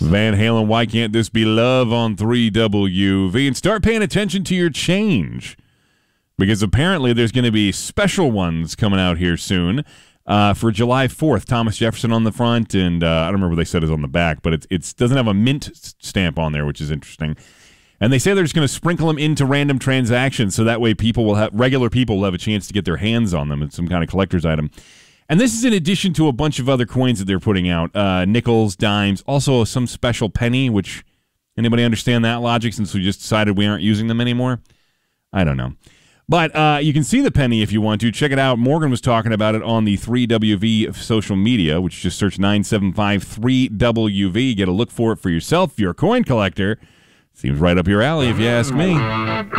Van Halen, Why Can't This Be Love on 3WV. And start paying attention to your change, because apparently there's going to be special ones coming out here soon for July 4th. Thomas Jefferson on the front, and I don't remember what they said is on the back, but it doesn't have a mint stamp on there, which is interesting. And they say they're just going to sprinkle them into random transactions, so that way regular people will have a chance to get their hands on them. It's some kind of collector's item. And this is in addition to a bunch of other coins that they're putting out. Nickels, dimes, also some special penny, which, anybody understand that logic since we just decided we aren't using them anymore? I don't know. But you can see the penny if you want to. Check it out. Morgan was talking about it on the 3WV social media, which just search 975-3WV. Get a look for it for yourself if you're a coin collector. Seems right up your alley if you ask me.